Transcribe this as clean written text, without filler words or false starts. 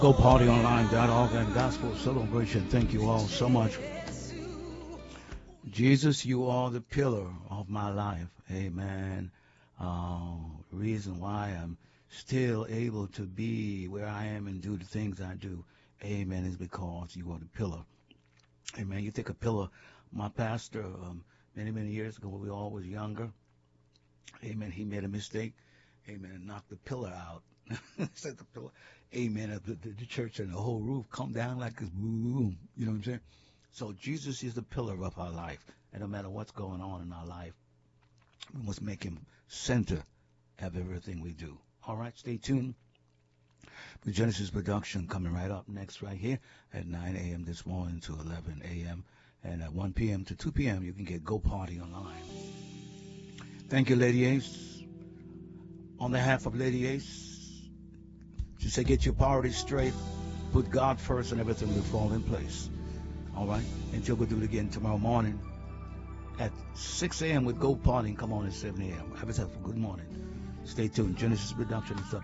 GoPartyOnline.org and Gospel Celebration. Thank you all so much. Jesus, you are the pillar of my life. Amen. Reason why I'm still able to be where I am and do the things I do. Amen. Is because you are the pillar. Amen. You take a pillar. My pastor, many years ago, when we all was younger. Amen. He made a mistake. Amen. And knocked the pillar out. Said the pillar. Amen. The church and the whole roof come down like this. Boom. You know what I'm saying? So Jesus is the pillar of our life. And no matter what's going on in our life, we must make him center of everything we do. All right, stay tuned. The Genesis production coming right up next right here at 9 a.m. this morning to 11 a.m. And at 1 p.m. to 2 p.m. you can get Go Party Online. Thank you, Lady Ace. On behalf of Lady Ace, she said get your priorities straight, put God first, and everything will fall in place. All right? Until we do it again tomorrow morning at 6 a.m. with Go Party and come on at 7 a.m. Have yourself a good morning. Stay tuned. Genesis production is up.